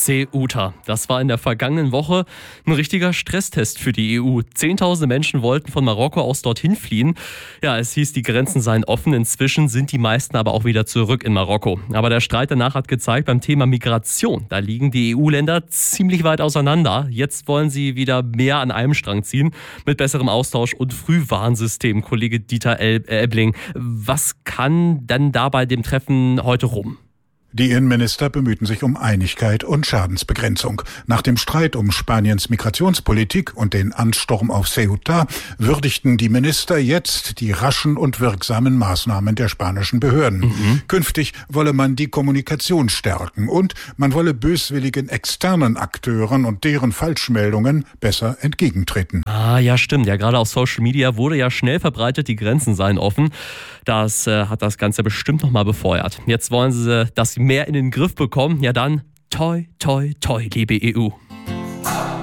Ceuta. Das war in der vergangenen Woche ein richtiger Stresstest für die EU. Zehntausende Menschen wollten von Marokko aus dorthin fliehen. Ja, es hieß, die Grenzen seien offen. Inzwischen sind die meisten aber auch wieder zurück in Marokko. Aber der Streit danach hat gezeigt, beim Thema Migration, da liegen die EU-Länder ziemlich weit auseinander. Jetzt wollen sie wieder mehr an einem Strang ziehen, mit besserem Austausch und Frühwarnsystem. Kollege Dieter Ebbling, was kann denn da bei dem Treffen heute rum? Die Innenminister bemühten sich um Einigkeit und Schadensbegrenzung. Nach dem Streit um Spaniens Migrationspolitik und den Ansturm auf Ceuta würdigten die Minister jetzt die raschen und wirksamen Maßnahmen der spanischen Behörden. Künftig wolle man die Kommunikation stärken und man wolle böswilligen externen Akteuren und deren Falschmeldungen besser entgegentreten. Ah, ja, stimmt. Ja, gerade auf Social Media wurde ja schnell verbreitet, die Grenzen seien offen. Das hat das Ganze bestimmt nochmal befeuert. Jetzt wollen sie das mehr in den Griff bekommen. Ja dann, toi, toi, toi, liebe EU.